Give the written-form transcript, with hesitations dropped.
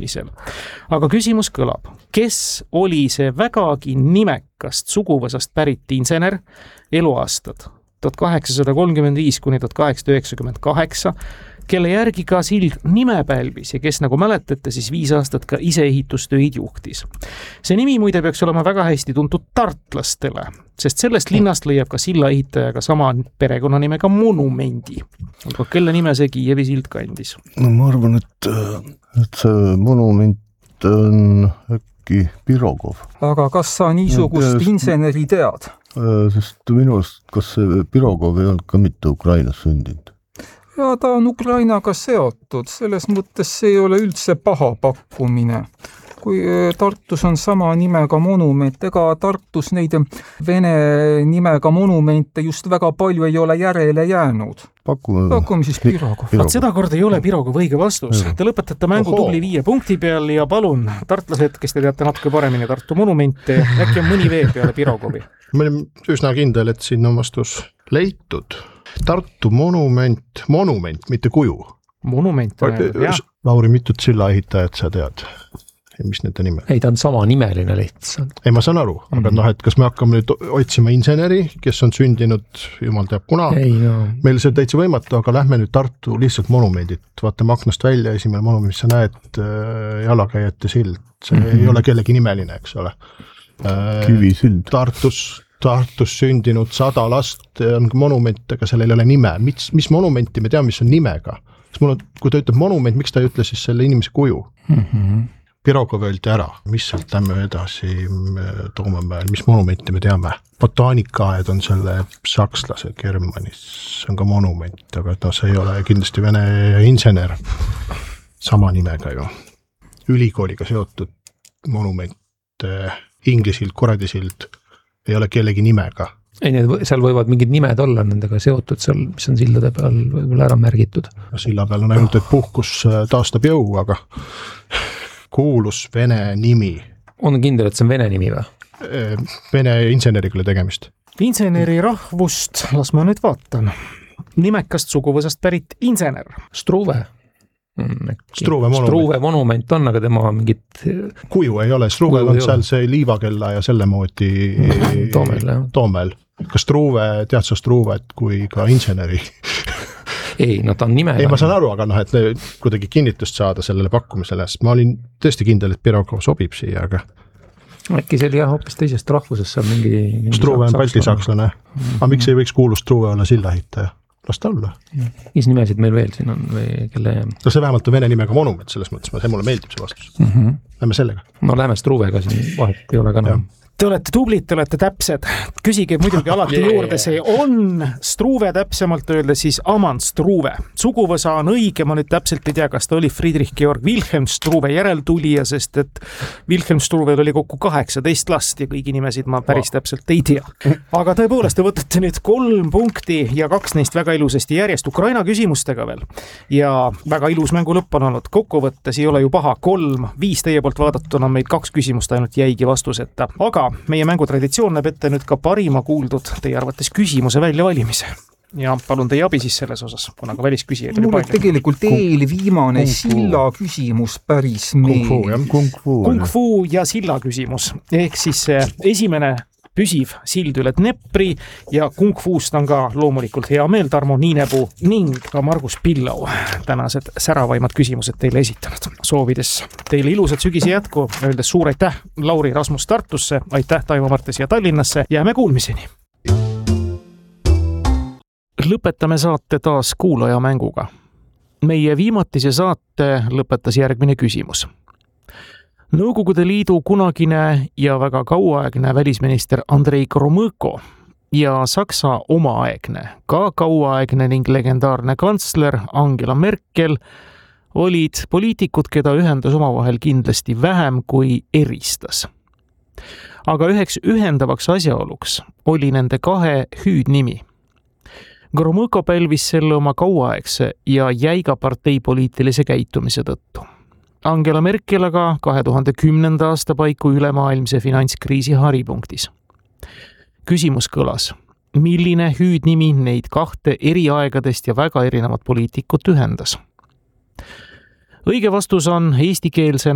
valimisel. Aga küsimus kõlab, kes oli see vägagi nimekast suguvõsast pärit insener, eluaastad 1835 kuni 1898, kelle järgi ka sild nime pälvis ja kes, nagu mäletate, siis 5 aastat ka ise ehitustöid juhtis. See nimi muide peaks olema väga hästi tuntud tartlastele, sest sellest linnast leiab ka silla ehitajaga sama perekonnanimega monumendi. Aga kelle nime see Kiievi sild kandis? No ma arvan, et see monument on äkki Pirogov. Aga kas sa niisugust inseneri tead? Sest minu arust, kas see Pirogov ei olnud ka mitte Ukrainas sündinud? Ja ta on Ukrainaga seotud, selles mõttes see ei ole üldse paha pakkumine. Kui Tartus on sama nimega monument, ega Tartus neid vene nimega monumente just väga palju ei ole järele jäänud. Pakume siis Pirogov. Vaat seda kord ei ole Pirogov õige vastus. Te lõpetate mängu tubli 5 punkti peal ja palun, tartlased, kes te teate natuke paremini Tartu monumente, äkki on mõni veel peale Pirogovi? Ma olen üsna kindel, et siin on vastus leitud. Tartu monument, mitte kuju. Monument, jah. Lauri, mitut silla ehitajat sa tead? Mis nende nime? Ei, ta on sama nimeline lihtsalt. Ei, ma saan aru, aga et kas me hakkame nüüd otsima inseneri, kes on sündinud, jumal teab kuna. Meil see täitsa võimatu, aga lähme nüüd Tartu lihtsalt monumendid. Vaatame aknast välja, esimene monument, mis sa näed, jalakäijate sild. See ei ole kellegi nimeline, eks ole. Kivisild. Tartus sündinud 100 last on monument, aga sellel ei ole nime. Mis monumenti me teame, mis on nimega? Kui ta ütleb monument, miks ta ei ütle siis selle inimese kuju? Pirogov öeldi ära. Mis sealt lähme edasi Toomemäel? Mis monumenti me teame? Botaanikaaed on selle sakslase Germanis. See on ka monument, aga see ei ole kindlasti vene insener. Sama nimega ju. Ülikooliga seotud monument, Inglisild, Kuradisild ei ole kellegi nimega. Ei, seal võivad mingid nimed olla nendega seotud, seal, mis on sillade peal võib-olla ära märgitud. Silla peal on ainult, et puhkus taastab jõu, aga kuulus vene nimi. On kindel, et see on vene nimi või? Vene inseneriga tegemist. Inseneri rahvust, las ma nüüd vaatan. Nimekast suguvõsast pärit insener. Struve. Struve monument on, aga tema mingit... Kuju ei ole, Struvel on seal see liivakella ja selle moodi Toomel. Kas Struve, tead sa Struvet kui ka inseneri? Ei, no ta on nime. Ei, ma saan aru, aga et kuidagi kinnitust saada sellele pakkumisele, sest ma olin tõesti kindel, et Pirogov sobib siia, aga... Äkki see oli hoopis teisest rahvusest seal mingi Struve on baltisakslane. Aga miks ei võiks kuulus Struve olla sillahitaja? Las ta olla. Mis nimesid meil veel siin on või kelle... No see vähemalt on vene nimega monument, selles mõttes, see mulle meeldib see vastus. Lähme sellega. No lähme Struvega siin vahet ei ole ka enam. Te olete tublid, te olete täpsed. Küsige muidugi alati juurde, see on Struve täpsemalt öeldes siis Amand Struve. Suguvõsa on õige, ma nüüd täpselt ei tea, kas ta oli Friedrich Georg Wilhelm Struve järeltulija, sest et Wilhelm Struvel oli kokku 18 last ja kõigi nimesid ma päris täpselt ei tea. Aga tõepoolest, te võtate nüüd 3 punkti ja 2 neist väga ilusasti järjest Ukraina küsimustega veel. Ja väga ilus mängu lõpp on olnud. Kokkuvõttes ei ole ju paha 3, 5 teie poolt vaadatuna on meil 2 küsimust ainult jäigi vastuseta. Aga meie mängutraditsioon näeb ette nüüd ka parima kuuldud teie arvates küsimuse väljavalimise. Ja palun teie abi siis selles osas, kuna ka välisküsijaid oli palju. Tegelikult eelviimane silla küsimus päris Kung Fu ja silla küsimus. Ehk siis esimene püsiv sild üle Dnepri ja Kung Fuust on ka loomulikult hea meel Tarmo Niinepuu ning ka Margus Pillau. Tänased säravaimad küsimused teile esitanud. Soovides teile ilusat sügise jätku, öeldes suur aitäh Lauri Rasmus Tartusse, aitäh Taivo Martes ja Tallinnasse, jääme kuulmiseni. Lõpetame saate taas kuulaja mänguga. Meie viimatise saate lõpetas järgmine küsimus. Nõukogude Liidu kunagine ja väga kauaaegne välisminister Andrei Gromõko ja Saksa omaaegne, ka kauaaegne ning legendaarne kantsler Angela Merkel olid poliitikud, keda ühendas omavahel kindlasti vähem kui eristas. Aga üheks ühendavaks asjaoluks oli nende 2 hüüdnimi. Gromõko pälvis selle oma kauaaegse ja jäiga parteipoliitilise käitumise tõttu. Angela Merkel aga 2010. aasta paiku ülemaailmse finantskriisi haripunktis. Küsimus kõlas, milline hüüdnimi neid 2 eri aegadest ja väga erinevat poliitikut ühendas? Õige vastus on eestikeelsena